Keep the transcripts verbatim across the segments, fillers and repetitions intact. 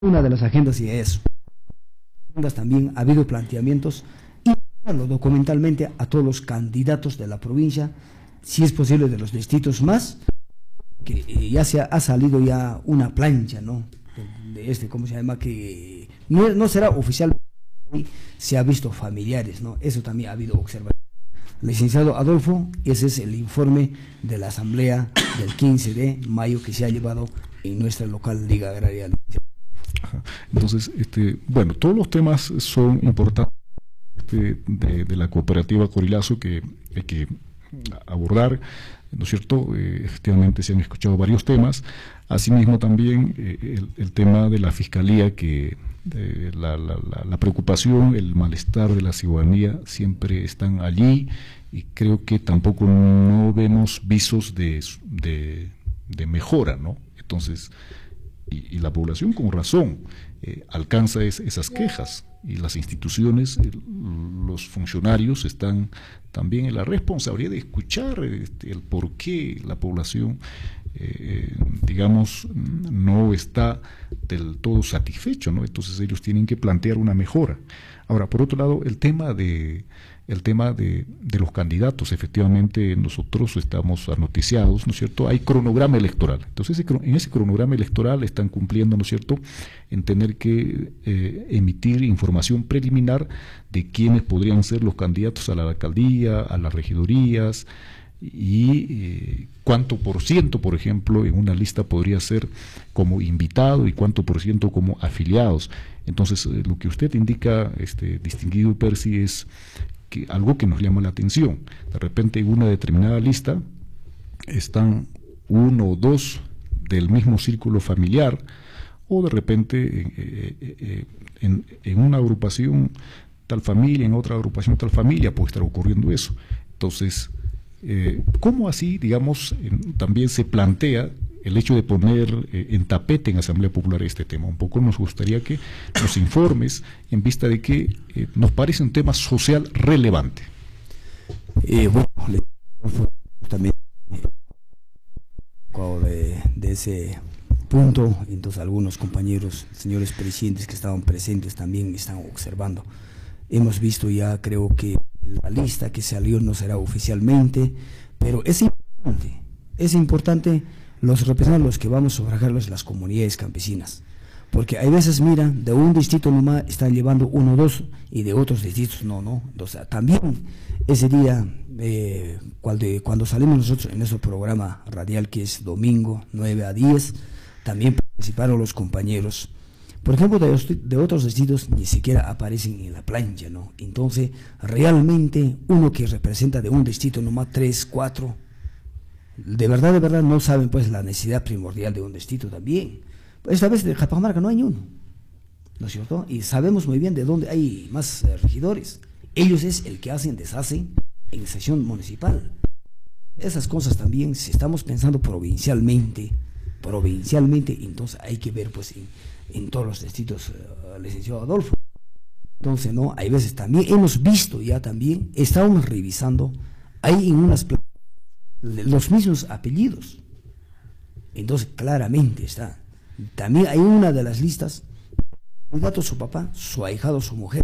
una de las agendas y eso. También ha habido planteamientos y documentalmente a todos los candidatos de la provincia, si es posible de los distritos más, que eh, ya se ha, ha salido ya una plancha, ¿no? De, de este, ¿cómo se llama? Que no, no será oficial, se ha visto familiares, ¿no? Eso también ha habido observación. Licenciado Adolfo, ese es el informe de la asamblea del quince de mayo que se ha llevado en nuestra local Liga Agraria. Ajá. Entonces, este, bueno, todos los temas son importantes de, de, de la cooperativa Corilazo que hay que abordar, ¿no es cierto? Eh, efectivamente se han escuchado varios temas, asimismo también eh, el, el tema de la fiscalía, que eh, la, la, la, la preocupación, el malestar de la ciudadanía siempre están allí, y creo que tampoco no vemos visos de, de, de mejora, ¿no? Entonces, y, y la población con razón eh, alcanza es, esas quejas, y las instituciones, el, los funcionarios están también en la responsabilidad de escuchar este, el por qué la población, eh, digamos, no está del todo satisfecho, ¿no? Entonces ellos tienen que plantear una mejora. Ahora, por otro lado, el tema de el tema de, de los candidatos, efectivamente nosotros estamos anoticiados, ¿no es cierto? Hay cronograma electoral. Entonces, en ese cronograma electoral están cumpliendo, ¿no es cierto?, en tener que eh, emitir información preliminar de quiénes podrían ser los candidatos a la alcaldía, a las regidorías, y eh, cuánto por ciento, por ejemplo, en una lista podría ser como invitado y cuánto por ciento como afiliados. Entonces, eh, lo que usted indica, este distinguido Percy, es que algo que nos llama la atención. De repente en una determinada lista están uno o dos del mismo círculo familiar, o de repente eh, eh, en, en una agrupación tal familia, en otra agrupación tal familia puede estar ocurriendo eso. Entonces, eh, ¿cómo así, digamos, en, también se plantea el hecho de poner eh, en tapete en Asamblea Popular este tema? Un poco nos gustaría que nos informes en vista de que eh, nos parece un tema social relevante. Eh, bueno, también de, de ese punto, entonces algunos compañeros, señores presidentes que estaban presentes también están observando. Hemos visto ya, creo que la lista que salió no será oficialmente, pero es importante, es importante los representantes los que vamos a sufragarlos las comunidades campesinas, porque hay veces, mira, de un distrito nomás están llevando uno o dos y de otros distritos no, no. Entonces, también ese día, eh, cuando, cuando salimos nosotros en nuestro programa radial, que es domingo nueve a diez, también participaron los compañeros. Por ejemplo, de, de otros distritos ni siquiera aparecen en la plancha, ¿no? Entonces, realmente, uno que representa de un distrito nomás tres, cuatro, de verdad, de verdad, no saben pues la necesidad primordial de un distrito también. Esta vez de Cajamarca no hay uno, ¿no es cierto? Y sabemos muy bien de dónde hay más eh, regidores. Ellos es el que hacen, deshacen en sesión municipal. Esas cosas también, si estamos pensando provincialmente, provincialmente, entonces hay que ver pues en, en todos los distritos, uh, licenciado Adolfo. Entonces, no, hay veces también, hemos visto ya también, estamos revisando, hay en unas los mismos apellidos. Entonces, claramente está. También hay una de las listas, un gato, su papá, su ahijado, su mujer.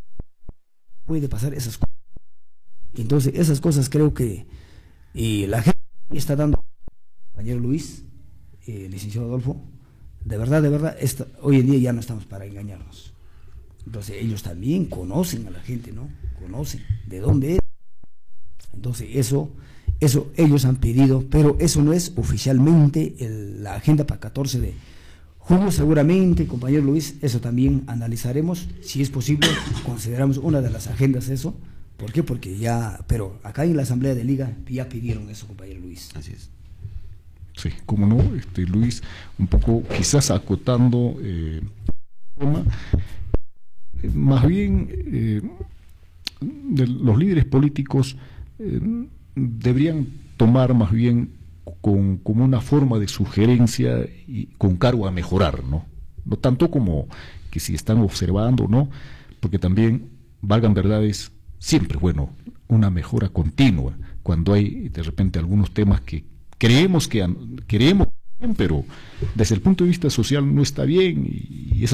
Puede pasar esas cosas. Entonces, esas cosas creo que eh, la gente está dando, compañero Luis, eh, licenciado Adolfo, de verdad, de verdad, esta, hoy en día ya no estamos para engañarnos. Entonces, ellos también conocen a la gente, ¿no? Conocen de dónde es. Entonces, eso, eso ellos han pedido, pero eso no es oficialmente el, la agenda para catorce de junio. Seguramente, compañero Luis, eso también analizaremos, si es posible, consideramos una de las agendas eso. ¿Por qué? Porque ya, pero acá en la Asamblea de Liga ya pidieron eso, compañero Luis. Así es. Sí, como no, este, Luis, un poco quizás acotando eh, tema, eh, más bien eh, de los líderes políticos eh, deberían tomar más bien con, como una forma de sugerencia y con cargo a mejorar, ¿no? No tanto como que si están observando, ¿no? Porque también, valgan verdades, siempre, bueno, una mejora continua, cuando hay de repente algunos temas que creemos que han, queremos bien, pero desde el punto de vista social no está bien y, y